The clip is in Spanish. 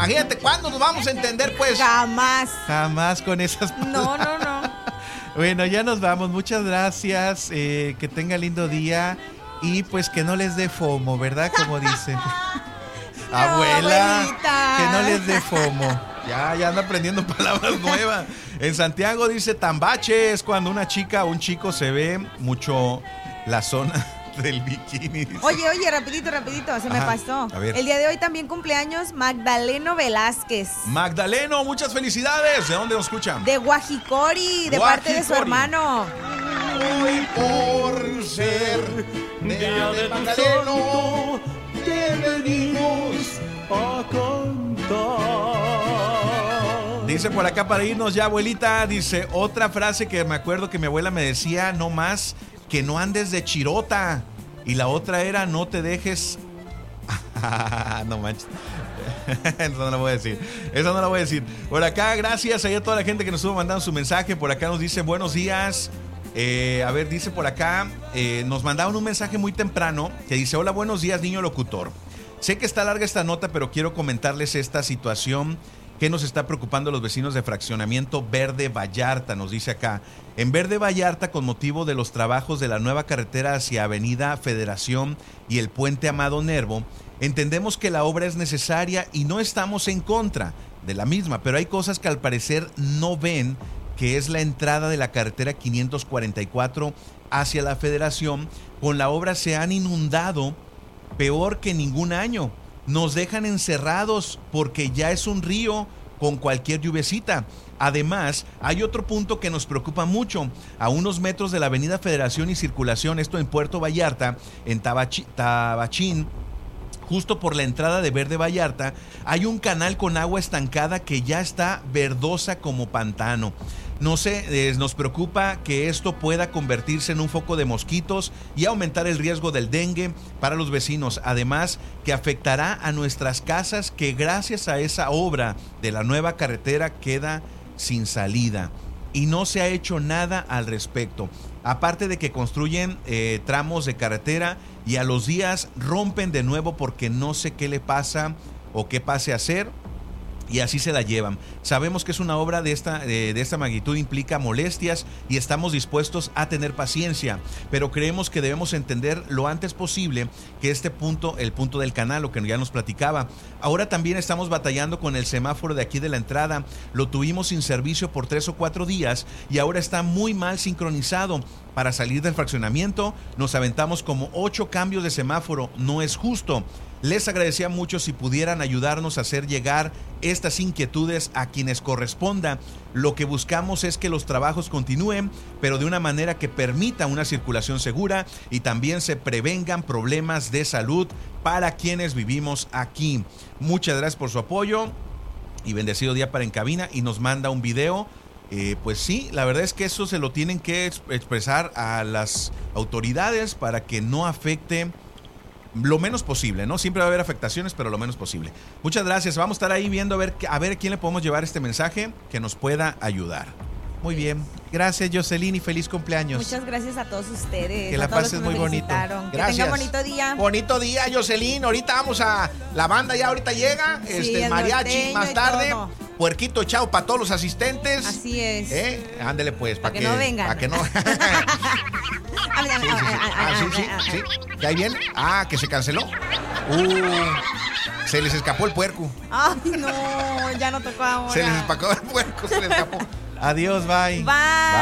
Imagínate, ¿cuándo nos vamos a entender, pues? Jamás con esas palabras. No. Bueno, ya nos vamos. Muchas gracias. Que tenga lindo día. Y pues que no les dé FOMO, ¿verdad? Como dicen. Abuela, abuelita. que no les dé FOMO. Ya anda aprendiendo palabras nuevas. En Santiago dice tambache es cuando una chica o un chico se ve mucho la zona del bikini. Dice. Oye, rapidito, se me pasó. A ver. El día de hoy también cumpleaños Magdaleno Velázquez. Magdaleno, muchas felicidades. ¿De dónde nos escuchan? De Guajicori, de parte de su hermano. Hoy por ser día de Magdaleno, te venimos a cantar. Dice por acá para irnos ya, abuelita. Dice otra frase que me acuerdo que mi abuela me decía: no más que no andes de chirota. Y la otra era: no te dejes. No manches. Eso no lo voy a decir. Por acá, gracias a toda la gente que nos estuvo mandando su mensaje. Por acá nos dicen buenos días. Dice por acá, nos mandaron un mensaje muy temprano que dice: hola, buenos días, niño locutor. Sé que está larga esta nota, pero quiero comentarles esta situación que nos está preocupando a los vecinos de fraccionamiento Verde Vallarta. Nos dice acá: en Verde Vallarta, con motivo de los trabajos de la nueva carretera hacia Avenida Federación y el puente Amado Nervo, entendemos que la obra es necesaria y no estamos en contra de la misma, pero hay cosas que al parecer no ven, que es la entrada de la carretera 544 hacia la Federación. Con la obra se han inundado peor que ningún año. Nos dejan encerrados porque ya es un río con cualquier lluviecita. Además, hay otro punto que nos preocupa mucho. A unos metros de la Avenida Federación y Circulación, esto en Puerto Vallarta, en Tabachín, justo por la entrada de Verde Vallarta, hay un canal con agua estancada que ya está verdosa como pantano. No sé, nos preocupa que esto pueda convertirse en un foco de mosquitos y aumentar el riesgo del dengue para los vecinos. Además, que afectará a nuestras casas, que gracias a esa obra de la nueva carretera queda sin salida. Y no se ha hecho nada al respecto. Aparte de que construyen tramos de carretera y a los días rompen de nuevo porque no sé qué le pasa o qué pase a hacer. Y así se la llevan. Sabemos que es una obra de esta magnitud, implica molestias y estamos dispuestos a tener paciencia, pero creemos que debemos entender lo antes posible que el punto del canal, lo que ya nos platicaba. Ahora también estamos batallando con el semáforo de aquí de la entrada. Lo tuvimos sin servicio por 3 o 4 días y ahora está muy mal sincronizado. Para salir del fraccionamiento nos aventamos como 8 cambios de semáforo. No es justo. Les agradecía mucho si pudieran ayudarnos a hacer llegar estas inquietudes a quienes corresponda. Lo que buscamos es que los trabajos continúen, pero de una manera que permita una circulación segura y también se prevengan problemas de salud para quienes vivimos aquí. Muchas gracias por su apoyo y bendecido día para En Cabina. Y nos manda un video. Pues sí, la verdad es que eso se lo tienen que expresar a las autoridades para que no afecte lo menos posible, ¿no? Siempre va a haber afectaciones, pero lo menos posible. Muchas gracias. Vamos a estar ahí viendo a ver a quién le podemos llevar este mensaje que nos pueda ayudar. Muy bien. Gracias, Jocelyn, y feliz cumpleaños. Muchas gracias a todos ustedes. Que la pases muy bonito. Gracias. Que tengan bonito día. Bonito día, Jocelyn. Ahorita vamos a la banda, ya ahorita llega. Sí, el mariachi más tarde. todo. Puerquito chao para todos los asistentes. Así es. Ándele pues, para que no vengan. Para que no. Sí. ¿Que ahí viene? Que se canceló. Se les escapó el puerco. Ay, no, ya no tocó ahora. Se les escapó el puerco, se les escapó. Adiós, bye. Bye.